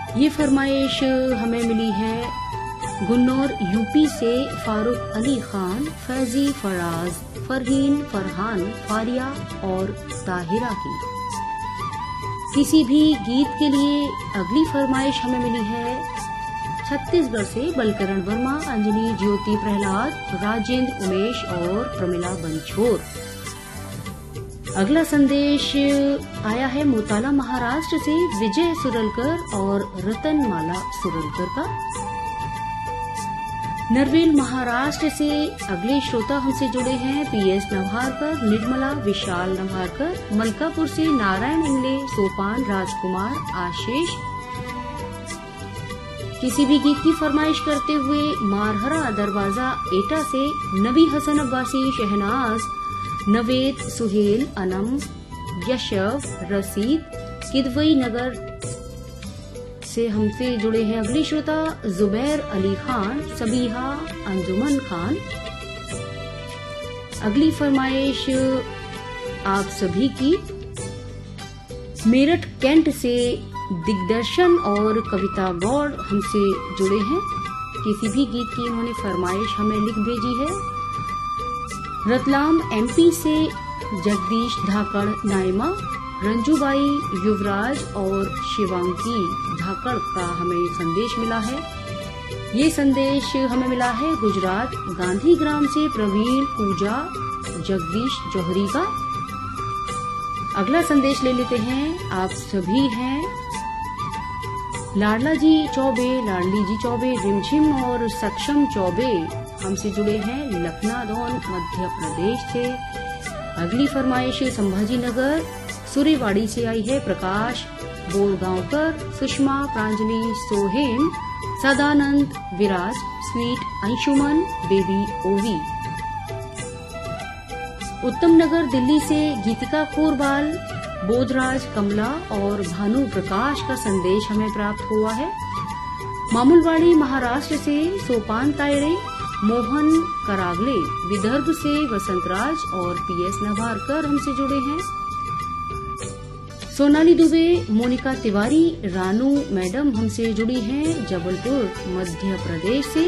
ये फरमाइश हमें मिली है गुन्नौर यूपी से फारूक अली खान, फैजी, फराज, फरहीन, फरहान, फारिया और ताहिरा की। किसी भी गीत के लिए अगली फरमाइश हमें मिली है छत्तीसगढ़ से बलकरण वर्मा, अंजलि, ज्योति, प्रहलाद, राजेंद्र, उमेश और प्रमिला बंछोर। अगला संदेश आया है मोताला महाराष्ट्र से विजय सुरलकर और रतनमाला सुरलकर का। नरवेल महाराष्ट्र से अगले श्रोता हमसे जुड़े हैं पीएस नवारकर, निर्मला, विशाल नवारकर। मलकापुर से नारायण इंगले, सोपान, राजकुमार, आशीष। किसी भी गीत की फरमाइश करते हुए मारहरा दरवाजा एटा से नबी हसन अब्बासी, शहनाज, नवेद, सुहेल, अनम, यशव, रसीद। किदवई नगर से हमसे जुड़े हैं अगले श्रोता जुबैर अली खान, सबीहा, अंजुमन खान। अगली फरमाइश आप सभी की मेरठ कैंट से दिग्दर्शन और कविता गौड़ हमसे जुड़े हैं। किसी भी गीत की उन्होंने फरमाइश हमें लिख भेजी है। रतलाम एमपी से जगदीश धाकड़, नाइमा, रंजूबाई, युवराज और शिवांगी धाकड़ का हमें संदेश मिला है। ये संदेश हमें मिला है गुजरात गांधीग्राम से प्रवीण, पूजा, जगदीश जौहरी का। अगला संदेश ले लेते हैं। आप सभी हैं लाडला जी चौबे, लाडली जी चौबे, रिमझिम और सक्षम चौबे हमसे जुड़े हैं लखनादौन मध्य प्रदेश से। अगली फरमाइश संभाजी नगर सुरेवाड़ी से आई है प्रकाश बोरगांवकर, सुषमा, प्रांजलि, सोहेम, सदानंद, विराज, स्वीट, अंशुमन, बेबी ओवी। उत्तम नगर दिल्ली से गीतिका खोरबाल, बोधराज, कमला और भानु प्रकाश का संदेश हमें प्राप्त हुआ है। मामूलवाड़ी महाराष्ट्र से सोपान तायरे, मोहन करागले, विदर्भ से वसंतराज और पीएस नवारकर हमसे जुड़े हैं। सोनाली दुबे, मोनिका तिवारी, रानू मैडम हमसे जुड़ी हैं जबलपुर मध्य प्रदेश से।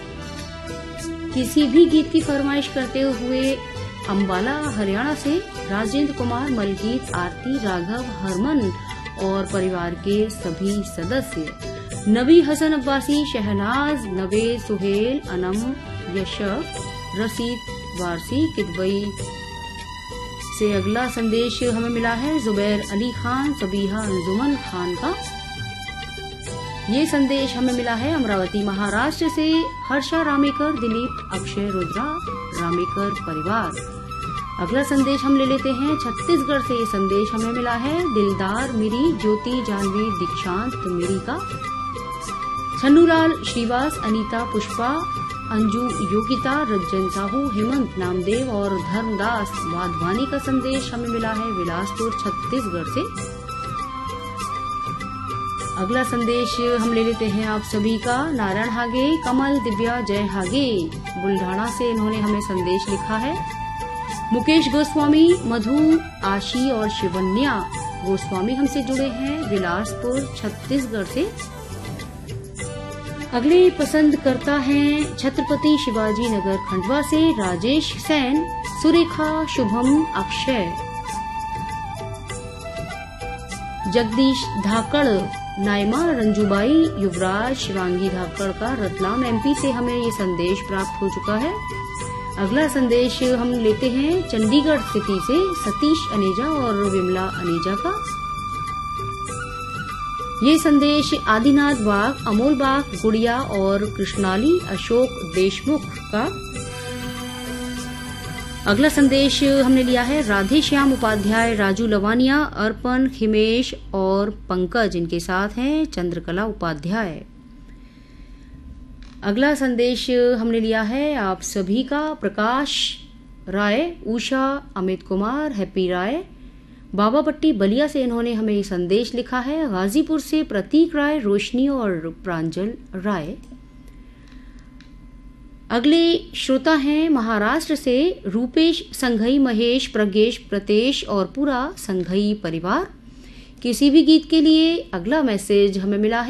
किसी भी गीत की फरमाइश करते हुए अंबाला हरियाणा से राजेंद्र कुमार, मलकीत, आरती, राघव, हरमन और परिवार के सभी सदस्य। नबी हसन अब्बासी, शहनाज, नवेद, सुहेल, अनम, यशफ, रसीद, वारसी। किदवई से अगला संदेश हमें मिला है जुबैर अली खान, सबीहा, अंजुमन खान का। ये संदेश हमें मिला है अमरावती महाराष्ट्र से हर्षा रामेकर, दिलीप, अक्षय, रुद्रा रामेकर परिवार। अगला संदेश हम ले लेते हैं छत्तीसगढ़ से। ये संदेश हमें मिला है दिलदार मिरी, ज्योति, जानवी, दीक्षांत मिरी का। छन्नूलाल, श्रीवास, अनीता, पुष्पा, अंजू, योगिता, रंजन साहू, हेमंत, नामदेव और धर्मदास वाधवानी का संदेश हमें मिला है बिलासपुर छत्तीसगढ़ से। अगला संदेश हम ले लेते हैं आप सभी का नारायण हागे, कमल, दिव्या, जय हागे बुल्ढाना से इन्होंने हमें संदेश लिखा है। मुकेश गोस्वामी, मधु, आशी और शिवन्या गोस्वामी हमसे जुड़े हैं बिलासपुर छत्तीसगढ़ से। अगले पसंद करता है छत्रपति शिवाजी नगर खंडवा से राजेश सैन, सुरेखा, शुभम, अक्षय, जगदीश धाकड़, नाइमा, रंजूबाई, युवराज, शिवांगी धाकड़ का। रतलाम एमपी से हमें ये संदेश प्राप्त हो चुका है। अगला संदेश हम लेते हैं चंडीगढ़ सिटी से सतीश अनेजा और विमला अनेजा का। ये संदेश आदिनाथ बाग, अमोल बाग, गुड़िया और कृष्णाली अशोक देशमुख का। अगला संदेश हमने लिया है राधे श्याम उपाध्याय, राजू लवानिया, अर्पण, हिमेश और पंकज, इनके साथ हैं चंद्रकला उपाध्याय। अगला संदेश हमने लिया है आप सभी का प्रकाश राय, उषा, अमित कुमार, हैप्पी राय, बाबा पट्टी बलिया से इन्होंने हमें ये संदेश लिखा है। गाजीपुर से प्रतीक राय, रोशनी और प्रांजल राय। अगले श्रोता हैं महाराष्ट्र से रूपेश संघई, महेश, प्रगेश, प्रतेश और पूरा संघई परिवार। किसी भी गीत के लिए अगला मैसेज हमें मिला है